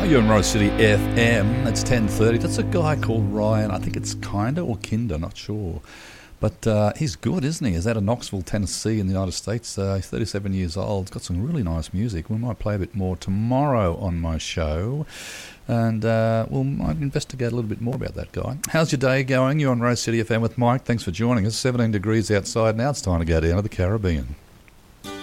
You're in Rose City FM. It's 10:30. That's a guy called Ryan. I think it's Kinder or Kinder, not sure. But he's good, isn't he? He's out of Knoxville, Tennessee in the United States. He's 37 years old. He's got some really nice music. We might play a bit more tomorrow on my show. And we'll might investigate a little bit more about that guy. How's your day going? You're on Rose City FM with Mike. Thanks for joining us. 17 degrees outside now. It's time to go down to the Caribbean.